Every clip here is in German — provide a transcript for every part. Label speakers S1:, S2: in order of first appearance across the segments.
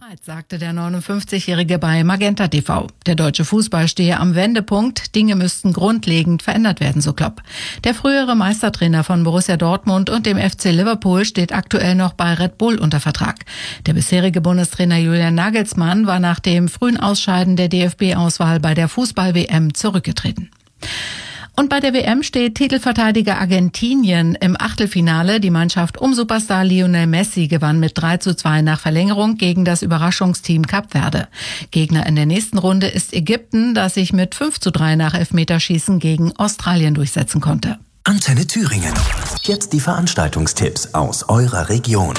S1: Sagte der 59-Jährige bei Magenta TV. Der deutsche Fußball stehe am Wendepunkt. Dinge müssten grundlegend verändert werden, so Klopp. Der frühere Meistertrainer von Borussia Dortmund und dem FC Liverpool steht aktuell noch bei Red Bull unter Vertrag. Der bisherige Bundestrainer Julian Nagelsmann war nach dem frühen Ausscheiden der DFB-Auswahl bei der Fußball-WM zurückgetreten. Und bei der WM steht Titelverteidiger Argentinien im Achtelfinale. Die Mannschaft um Superstar Lionel Messi gewann mit 3:2 nach Verlängerung gegen das Überraschungsteam Kap Verde. Gegner in der nächsten Runde ist Ägypten, das sich mit 5:3 nach Elfmeterschießen gegen Australien durchsetzen konnte.
S2: Antenne Thüringen. Jetzt die Veranstaltungstipps aus eurer Region.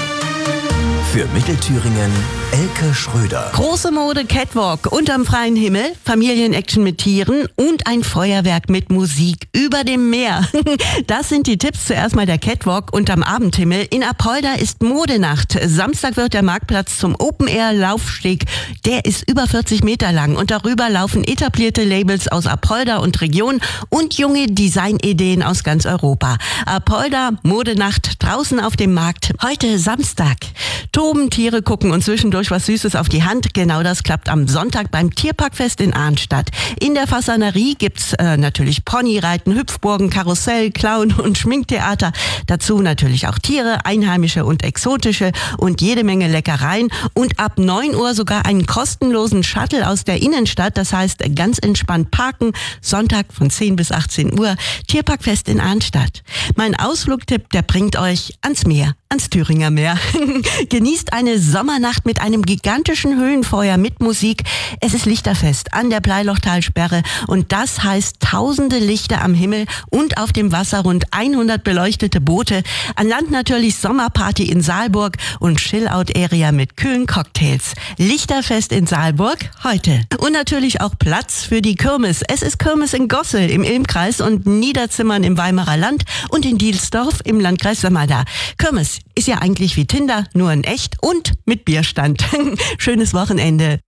S2: Für Mittelthüringen Elke Schröder.
S3: Große Mode, Catwalk unterm freien Himmel, Familienaction mit Tieren und ein Feuerwerk mit Musik über dem Meer. Das sind die Tipps. Zuerst mal der Catwalk unterm Abendhimmel. In Apolda ist Modenacht. Samstag wird der Marktplatz zum Open-Air-Laufsteg. Der ist über 40 Meter lang und darüber laufen etablierte Labels aus Apolda und Region und junge Designideen aus ganz Europa. Apolda, Modenacht, draußen auf dem Markt. Heute Samstag. Toben, Tiere gucken und zwischendurch was Süßes auf die Hand. Genau das klappt am Sonntag beim Tierparkfest in Arnstadt. In der Fasanerie gibt's natürlich Ponyreiten, Hüpfburgen, Karussell, Clown und Schminktheater. Dazu natürlich auch Tiere, einheimische und exotische und jede Menge Leckereien. Und ab 9 Uhr sogar einen kostenlosen Shuttle aus der Innenstadt. Das heißt, ganz entspannt parken. Sonntag von 10 bis 18 Uhr. Tierparkfest in Arnstadt. Mein Ausflugtipp, der bringt euch ans Meer. Ans Thüringer Meer. Genießt eine Sommernacht mit einem gigantischen Höhenfeuer mit Musik. Es ist Lichterfest an der Bleilochtalsperre und das heißt tausende Lichter am Himmel und auf dem Wasser rund 100 beleuchtete Boote. An Land natürlich Sommerparty in Saalburg und Chill-Out-Area mit kühlen Cocktails. Lichterfest in Saalburg heute. Und natürlich auch Platz für die Kirmes. Es ist Kirmes in Gossel im Ilmkreis und Niederzimmern im Weimarer Land und in Dielsdorf im Landkreis Sömmerda. Kirmes ist ja eigentlich wie Tinder, nur in echt und mit Bierstand. Schönes Wochenende.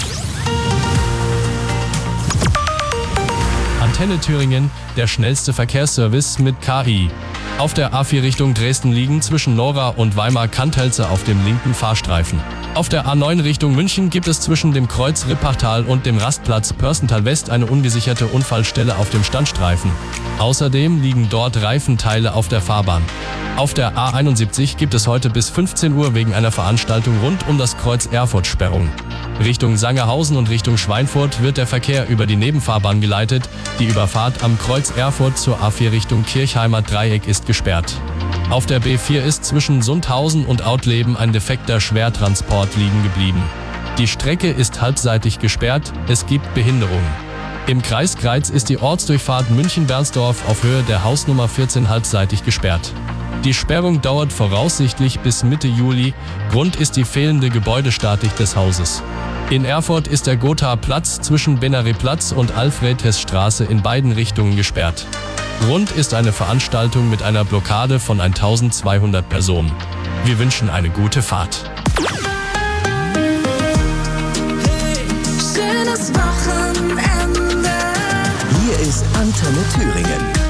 S4: Antenne Thüringen, der schnellste Verkehrsservice mit KI. Auf der A4 Richtung Dresden liegen zwischen Nora und Weimar-Kantelze auf dem linken Fahrstreifen. Auf der A9 Richtung München gibt es zwischen dem Kreuz Rippachtal und dem Rastplatz Pörsental West eine ungesicherte Unfallstelle auf dem Standstreifen. Außerdem liegen dort Reifenteile auf der Fahrbahn. Auf der A71 gibt es heute bis 15 Uhr wegen einer Veranstaltung rund um das Kreuz Erfurt Sperrung. Richtung Sangerhausen und Richtung Schweinfurt wird der Verkehr über die Nebenfahrbahn geleitet. Die Überfahrt am Kreuz Erfurt zur A4 Richtung Kirchheimer Dreieck ist gesperrt. Auf der B4 ist zwischen Sundhausen und Autleben ein defekter Schwertransport liegen geblieben. Die Strecke ist halbseitig gesperrt, es gibt Behinderungen. Im Kreis Greiz ist die Ortsdurchfahrt München-Bernsdorf auf Höhe der Hausnummer 14 halbseitig gesperrt. Die Sperrung dauert voraussichtlich bis Mitte Juli. Grund ist die fehlende Gebäudestatik des Hauses. In Erfurt ist der Gothaer-Platz zwischen Benary-Platz und Alfred-Hess-Straße in beiden Richtungen gesperrt. Grund ist eine Veranstaltung mit einer Blockade von 1200 Personen. Wir wünschen eine gute Fahrt.
S5: Hey, schönes Wochenende.
S2: Hier ist Antenne Thüringen.